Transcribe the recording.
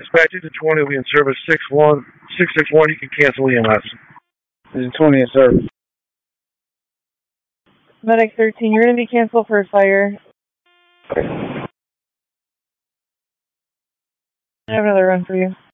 Dispatch to 20 will be in service 661. You can cancel EMS. This is 20 in service. Medic 13, you're going to be canceled for a fire. I have another run for you.